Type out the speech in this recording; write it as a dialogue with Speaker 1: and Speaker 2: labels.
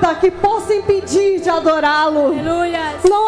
Speaker 1: nada que possa impedir de adorá-lo.
Speaker 2: Aleluia.
Speaker 1: Não